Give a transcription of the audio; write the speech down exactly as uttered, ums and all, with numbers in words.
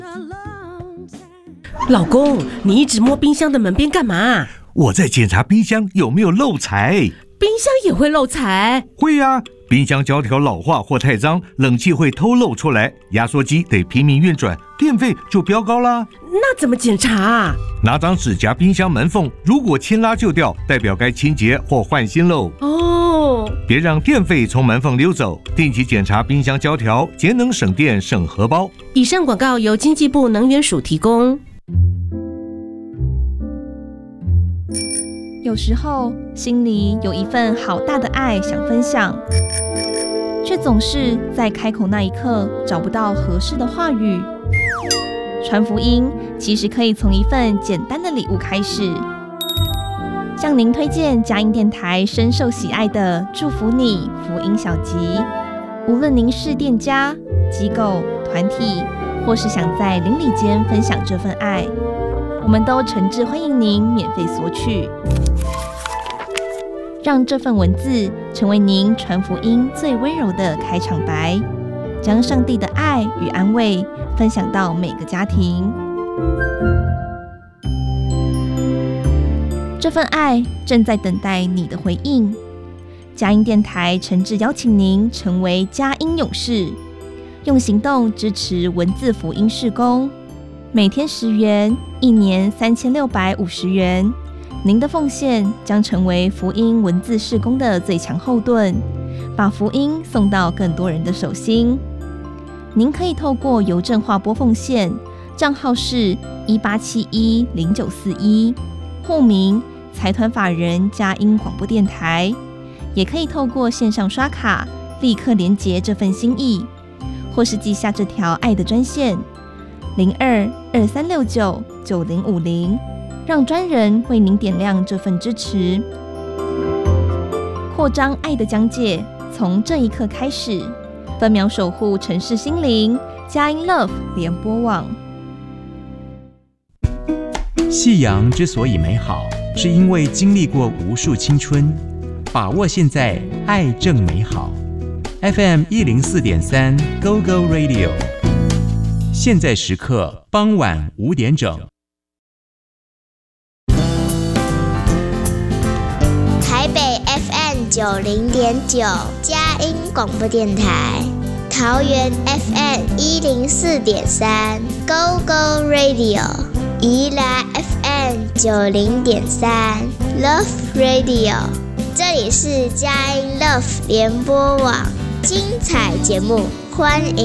老公，你一直摸冰箱的门边干嘛？ 我在检查冰箱有没有漏财。 冰箱也会漏财？ 会啊，冰箱胶条老化或太脏，冷气会偷漏出来，压缩机得拼命运转，电费就飙高啦。 那怎么检查啊？ 拿张纸夹冰箱门缝，如果牵拉就掉，代表该清洁或换新喽。 哦， 别让电费从门缝溜走，定期检查冰箱胶条，节能省电省荷包。 以上广告由经济部能源署提供。 有时候心里有一份好大的爱想分享，却总是在开口那一刻找不到合适的话语。传福音其实可以从一份简单的礼物开始。向您推荐佳音电台深受喜爱的祝福你福音小集，无论您是店家、机构、团体，或是想在邻里间分享这份爱，我们都诚挚欢迎您免费索取。让这份文字成为您传福音最温柔的开场白，将上帝的爱与安慰分享到每个家庭。这份爱正在等待你的回应。佳音电台诚挚邀请您成为佳音勇士，用行动支持文字福音事工。每天十元，一年三千六百五十元。您的奉献将成为福音文字事工的最强后盾，把福音送到更多人的手心。您可以透过邮政划拨奉献，账号是一八七一零九四一，户名财团法人佳音广播电台，也可以透过线上刷卡立刻连结这份心意，或是记下这条爱的专线零二二三六九九零五零。让专人为您点亮这份支持，扩张爱的疆界，从这一刻开始。分秒守护城市心灵，佳音 Love 联播网。 夕阳之所以美好，是因为经历过无数青春。把握现在，爱正美好。F M 一零四点三 Go Go Radio， 现在时刻傍晚五点整。 台北 F M 九零点九佳音广播电台，桃园 F M 一零四点三 Go Go Radio， 宜兰 F M 九零点三 Love Radio， 这里是佳音 Love 联播网，精彩节目欢迎